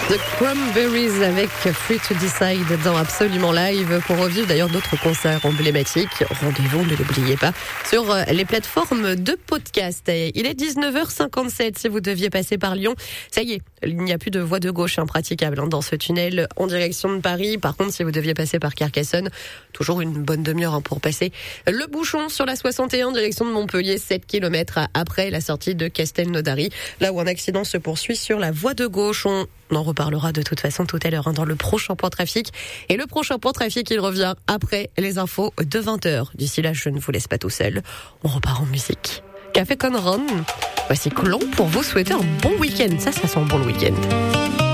The Cranberries avec Free to Decide dans Absolument Live pour revivre d'ailleurs d'autres concerts emblématiques. Rendez-vous, ne l'oubliez pas, sur les plateformes de podcast. Il est 19h57 si vous deviez passer par Lyon. Ça y est, il n'y a plus de voie de gauche impraticable dans ce tunnel en direction de Paris. Par contre, si vous deviez passer par Carcassonne, toujours une bonne demi-heure pour passer le bouchon sur la 61 direction de Montpellier, 7 km après la sortie de Castelnaudary, là où un accident se poursuit sur la voie de gauche. On en reparlera de toute façon tout à l'heure dans le prochain point trafic. Et le prochain point trafic, il revient après les infos de 20h. D'ici là, je ne vous laisse pas tout seul. On repart en musique. Café Conron. Voici Colomb pour vous souhaiter un bon week-end. Ça sent bon le week-end.